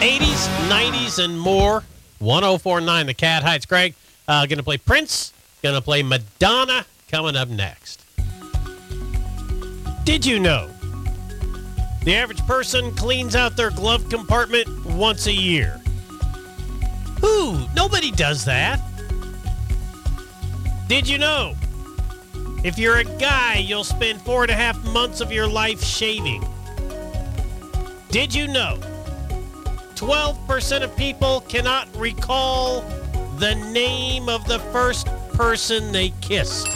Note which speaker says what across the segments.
Speaker 1: 80s, 90s, and more. 104.9 The Cat. Hi, it's Greg. Going to play Prince. Going to play Madonna. Coming up next. Did you know the average person cleans out their glove compartment once a year? Ooh, nobody does that. Did you know if you're a guy, you'll spend 4.5 months of your life shaving? Did you know 12% of people cannot recall the name of the first person they kissed?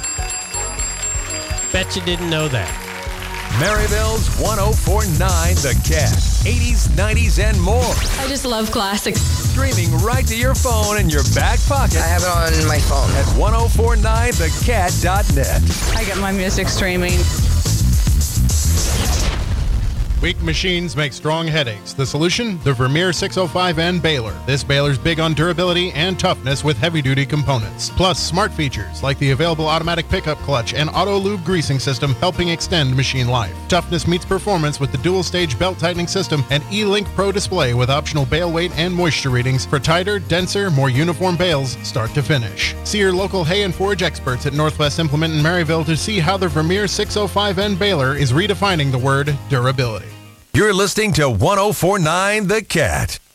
Speaker 1: Bet you didn't know that.
Speaker 2: Maryville's 104.9 The Cat. 80s, 90s, and more.
Speaker 3: I just love classics.
Speaker 2: Streaming right to your phone in your back pocket.
Speaker 4: I have it on my phone.
Speaker 2: At 1049thecat.net.
Speaker 3: I get my music streaming.
Speaker 5: Weak machines make strong headaches. The solution? The Vermeer 605N baler. This baler's big on durability and toughness with heavy-duty components. Plus, smart features like the available automatic pickup clutch and auto-lube greasing system helping extend machine life. Toughness meets performance with the dual-stage belt-tightening system and E-Link Pro display with optional bale weight and moisture readings for tighter, denser, more uniform bales start to finish. See your local hay and forage experts at Northwest Implement in Maryville to see how the Vermeer 605N baler is redefining the word durability.
Speaker 2: You're listening to 1049 The Cat.